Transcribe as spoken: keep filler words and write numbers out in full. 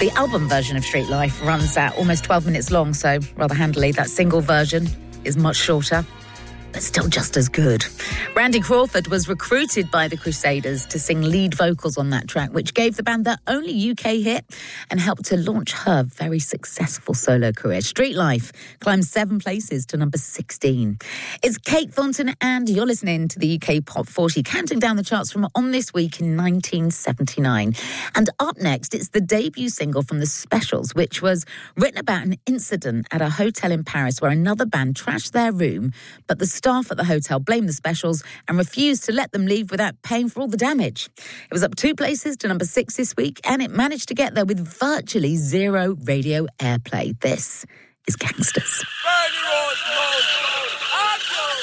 The album version of Street Life runs at almost twelve minutes long, so rather handily. That single version is much shorter, but still just as good. Randy Crawford was recruited by the Crusaders to sing lead vocals on that track, which gave the band their only U K hit and helped to launch her very successful solo career. Street Life climbed seven places to number sixteen. It's Kate Thornton, and you're listening to the U K Pop forty, counting down the charts from On This Week in nineteen seventy-nine. And up next, it's the debut single from The Specials, which was written about an incident at a hotel in Paris where another band trashed their room, but the staff at the hotel blamed the Specials and refused to let them leave without paying for all the damage. It was up two places to number six this week, and it managed to get there with virtually zero radio airplay. This is Gangsters. Burn